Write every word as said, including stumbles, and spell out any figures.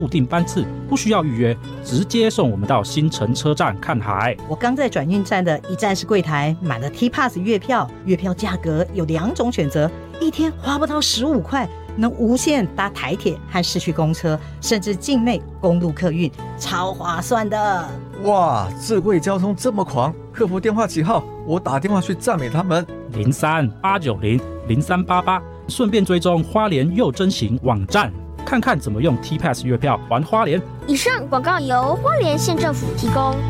固定班次，不需要预约，直接送我们到新城车站看海。 我刚在转运站的一站式柜台买了 T Pass 月票，月票价格有两种选择，一天花不到十五块，能无限搭台铁和市区公车，甚至境内公路客运，超划算的。 哇，智慧交通这么狂，客服电话几号？我打电话去赞美他们。 零三八九零零三八八，顺便追踪花莲又真行网站，看看怎么用 T Pass 月票玩花莲。 以上广告由花莲县政府提供。